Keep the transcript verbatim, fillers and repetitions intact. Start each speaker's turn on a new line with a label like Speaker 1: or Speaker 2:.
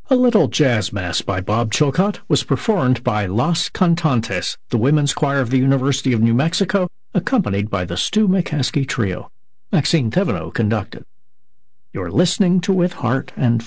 Speaker 1: A Little Jazz Mass by Bob Chilcott was performed by Los Cantantes, the women's choir of the University of New Mexico, accompanied by the Stu McCaskey Trio. Maxine Thevenot conducted. You're listening to With Heart and